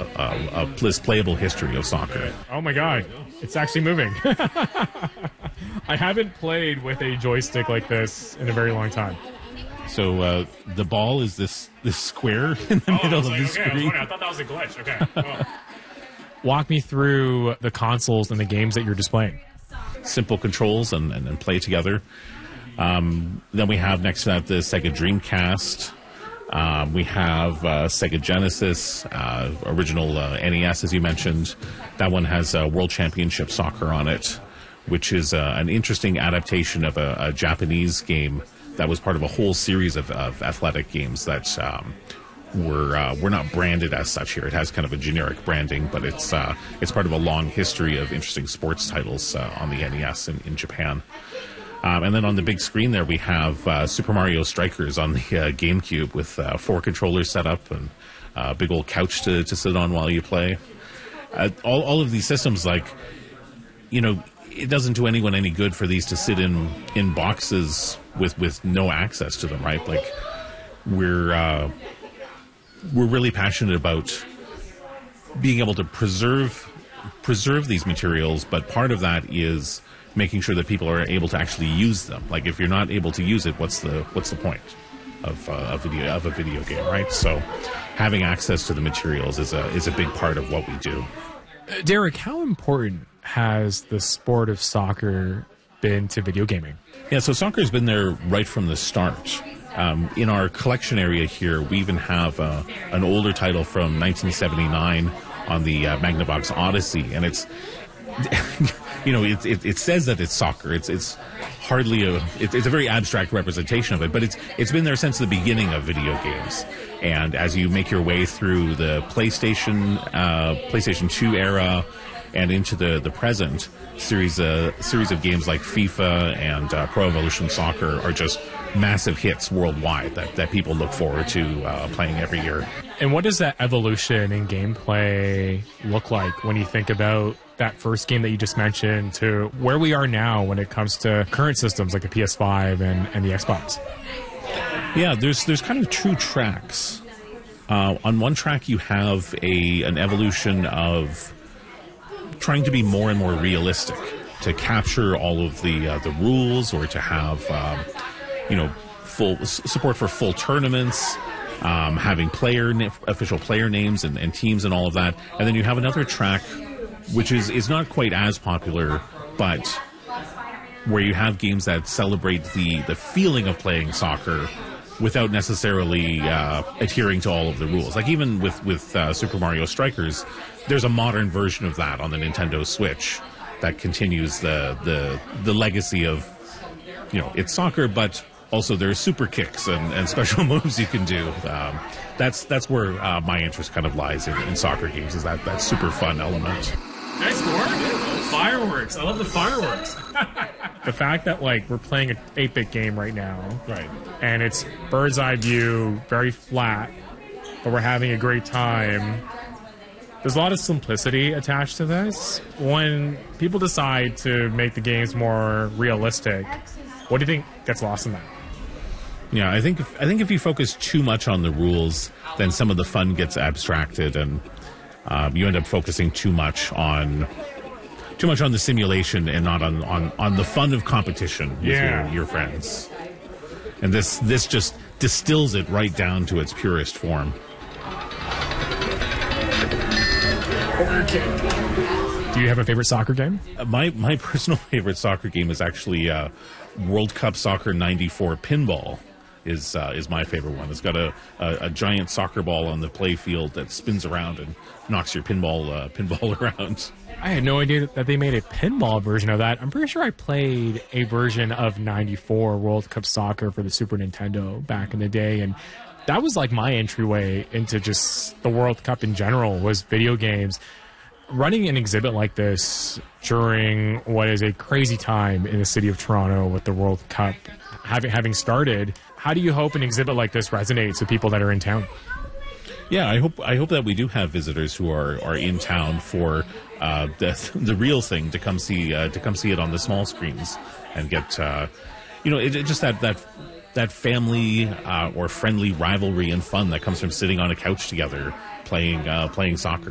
this playable history of soccer. Oh my god, it's actually moving. I haven't played with a joystick like this in a very long time. So the ball is this square in the middle of the screen. I thought that was a glitch. Okay. Well. Walk me through the consoles and the games that you're displaying. Simple controls and play together. Then we have next to that the Sega Dreamcast. We have Sega Genesis, original NES, as you mentioned. That one has World Championship Soccer on it, which is an interesting adaptation of a Japanese game that was part of a whole series of athletic games that were not branded as such here. It has kind of a generic branding, but it's part of a long history of interesting sports titles on the NES in Japan. And then on the big screen there, we have Super Mario Strikers on the GameCube with 4 controllers set up and a big old couch to sit on while you play. All of these systems, it doesn't do anyone any good for these to sit in boxes with no access to them, right? Like, we're really passionate about being able to preserve these materials, but part of that is making sure that people are able to actually use them. Like, if you're not able to use it, what's the point of a video game, right? So having access to the materials is a big part of what we do. Derek, how important has the sport of soccer been to video gaming? Yeah, so soccer's been there right from the start. In our collection area here, we even have an older title from 1979 on the Magnavox Odyssey, and it's it says that it's soccer. It's hardly it's a very abstract representation of it, but it's been there since the beginning of video games. And as you make your way through the PlayStation 2 era and into the present, series of games like FIFA and Pro Evolution Soccer are just massive hits worldwide that people look forward to playing every year. And what does that evolution in gameplay look like when you think about that first game that you just mentioned to where we are now when it comes to current systems like the PS5 and the Xbox? Yeah, there's kind of 2 tracks. On one track, you have an evolution of trying to be more and more realistic, to capture all of the rules, or to have full support for full tournaments, having official player names and teams and all of that. And then you have another track which is not quite as popular, but where you have games that celebrate the feeling of playing soccer without necessarily adhering to all of the rules. Like, even with Super Mario Strikers, there's a modern version of that on the Nintendo Switch that continues the legacy of, it's soccer, but also there's super kicks and special moves you can do. That's where my interest kind of lies in soccer games, is that super fun element. Nice work. Fireworks. I love the fireworks. The fact that, we're playing an 8-bit game right now. Right. And it's bird's eye view, very flat, but we're having a great time. There's a lot of simplicity attached to this. When people decide to make the games more realistic, what do you think gets lost in that? Yeah, I think if you focus too much on the rules, then some of the fun gets abstracted, and you end up focusing too much on the simulation and not on the fun of competition with your friends. And this just distills it right down to its purest form. Do you have a favorite soccer game? My personal favorite soccer game is actually World Cup Soccer 94 Pinball. Is my favorite one. It's got a giant soccer ball on the play field that spins around and knocks your pinball around. I had no idea that they made a pinball version of that. I'm pretty sure I played a version of 94 World Cup Soccer for the Super Nintendo back in the day, and that was like my entryway into just the World Cup in general, was video games. Running an exhibit like this during what is a crazy time in the city of Toronto with the World Cup having started, how do you hope an exhibit like this resonates with people that are in town? Yeah, I hope that we do have visitors who are in town for the real thing, to come see it on the small screens and get just that family or friendly rivalry and fun that comes from sitting on a couch together playing soccer.